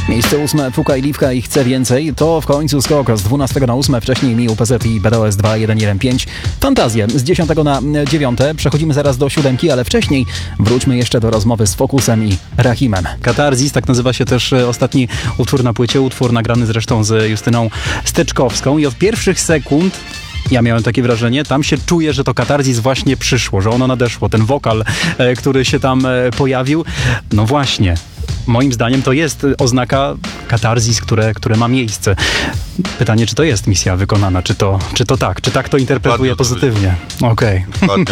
Miejsce 8. Fuka i Liwka i Chcę Więcej. To w końcu skok z 12 na 8. Wcześniej Mił PZ i BDOS 2115. Fantazje z 10 na 9. Przechodzimy zaraz do 7, ale wcześniej wróćmy jeszcze do rozmowy z Focusem i Rahimem. Katarzis, tak nazywa się też ostatni utwór na płycie. Utwór nagrany zresztą z Justyną Steczkowską i od pierwszych sekund ja miałem takie wrażenie, tam się czuje, że to katarzis właśnie przyszło, że ono nadeszło. Ten wokal, który się tam pojawił, no właśnie. Moim zdaniem to jest oznaka katarzis, które ma miejsce. Pytanie, czy to jest misja wykonana, czy to tak to interpretuje pozytywnie. Okej.